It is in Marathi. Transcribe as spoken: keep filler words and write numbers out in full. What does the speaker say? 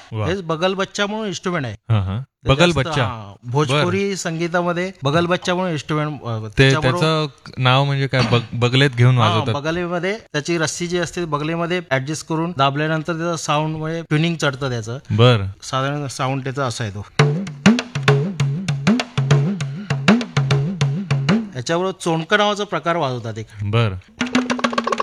वा. हेच बगल बच्चा म्हणून इंस्ट्रुमेंट आहे. हा, हा. बगल जास्त- बच्चा. हा, भोजपुरी संगीतामध्ये बगल बच्चा म्हणून इंस्ट्रुमेंट ते त्याचं नाव म्हणजे काय बग- बगलेत घेऊन वाजवतात. बगलेमध्ये त्याची रस्सी जी असते बगलेमध्ये ऍडजस्ट करून दाबल्यानंतर त्याचं साऊंड म्हणजे ट्युनिंग चढतं त्याचं. बर साधारण साऊंड त्याचा असा आहे तो. याच्याबरोबर चोंडकं नावाचा प्रकार वाजवतात एक. बर